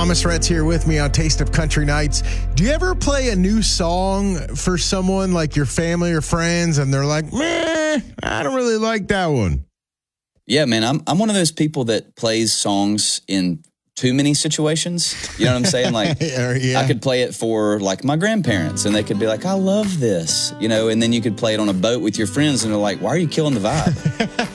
Thomas Rhett's here with me on Taste of Country Nights. Do you ever play a new song for someone like your family or friends and they're like, meh, I don't really like that one? Yeah, man, I'm one of those people that plays songs in too many situations. You know what I'm saying? Like, Yeah. I could play it for like my grandparents and they could be like, I love this, you know, and then you could play it on a boat with your friends and they're like, why are you killing the vibe?